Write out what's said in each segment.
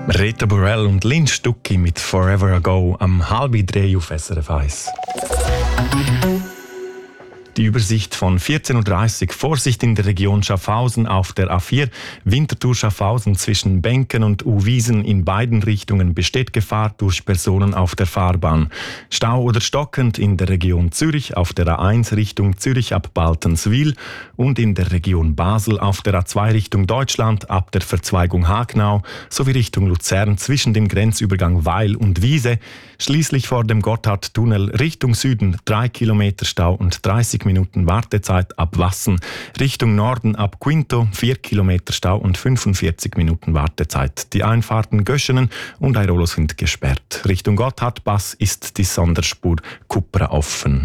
Rita Burrell und Lynn Stucki mit «Forever Ago» am 2:30 auf SRF 1. Die Übersicht von 14:30 Uhr. Vorsicht in der Region Schaffhausen auf der A4. Winterthur-Schaffhausen zwischen Benken und Uwiesen in beiden Richtungen besteht Gefahr durch Personen auf der Fahrbahn. Stau oder stockend in der Region Zürich auf der A1 Richtung Zürich ab Baltenswil und in der Region Basel auf der A2 Richtung Deutschland ab der Verzweigung Hagnau sowie Richtung Luzern zwischen dem Grenzübergang Weil und Wiese. Schließlich vor dem Gotthardtunnel Richtung Süden 3 Kilometer Stau und 30 Minuten Wartezeit ab Wassen. Richtung Norden ab Quinto 4 Kilometer Stau und 45 Minuten Wartezeit. Die Einfahrten Göschenen und Airolo sind gesperrt. Richtung Gotthardpass ist die Sonderspur Kupra offen.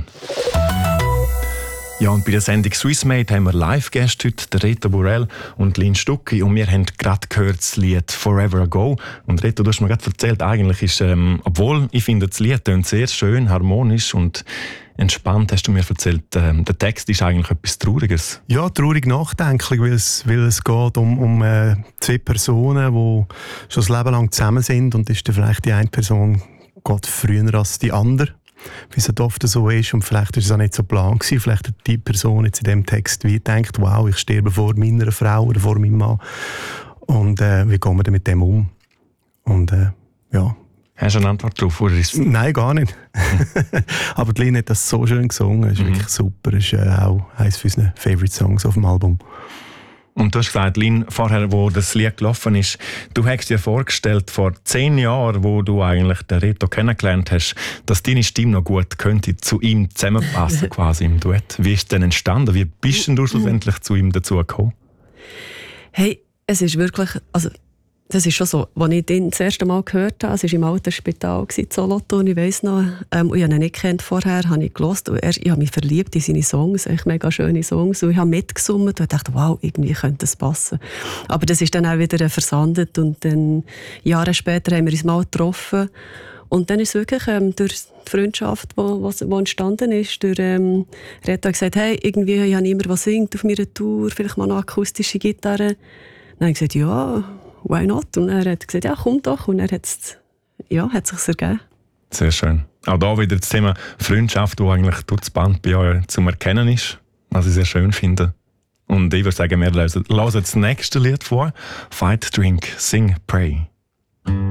Ja, und bei der Sendung Swissmade haben wir Live-Gäste heute, der Rita Burrell und Lynn Stucki. Und wir haben gerade gehört das Lied «Forever Ago». Und Rita, du hast mir gerade erzählt, eigentlich ist, obwohl ich finde, das Lied tönt sehr schön, harmonisch und entspannt, hast du mir erzählt, der Text ist eigentlich etwas Trauriges. Ja, traurig nachdenklich, weil es geht um zwei Personen, die schon das Leben lang zusammen sind und ist dann vielleicht die eine Person geht früher als die andere. Wie es oft so ist und vielleicht ist es auch nicht so geplant gewesen. Vielleicht hat die Person jetzt in diesem Text wie gedacht, wow, ich sterbe vor meiner Frau oder vor meinem Mann. Und wie gehen wir denn mit dem um? Und ja. Hast du eine Antwort darauf? Nein, gar nicht. Aber die Lynn hat das so schön gesungen. Es ist wirklich super. Es ist auch eines unserer Favorite Songs auf dem Album. Und du hast gesagt, Lynn, vorher, wo das Lied gelaufen ist, du hast dir vorgestellt, vor 10 Jahren, wo du eigentlich den Reto kennengelernt hast, dass deine Stimme noch gut könnte zu ihm zusammenpassen, quasi im Duett. Wie ist es denn entstanden? Wie bist denn du schlussendlich zu ihm dazu gekommen? Hey, es ist wirklich, also das ist schon so, als ich ihn das erste Mal gehört habe, es war im Altersspital in Solothurn, ich weiss noch, und ich habe ihn nicht gekannt vorher, habe ich gehört und ich habe mich verliebt in seine Songs, echt mega schöne Songs, und ich habe mitgesummt und dachte, wow, irgendwie könnte das passen. Aber das ist dann auch wieder versandet und dann Jahre später haben wir uns mal getroffen und dann ist es wirklich durch die Freundschaft, die entstanden ist, durch Reto hat gesagt, hey, irgendwie, ich habe niemanden, der singt auf meiner Tour, vielleicht mal eine akustische Gitarre. Dann habe ich gesagt, ja, why not? Und er hat gesagt, ja, komm doch. Und er hat es sich ergeben. Sehr schön. Auch da wieder das Thema Freundschaft, das eigentlich durch das Band bei euch zum Erkennen ist, was ich sehr schön finde. Und ich würde sagen, wir hören das nächste Lied vor. Fight, Drink, Sing, Pray.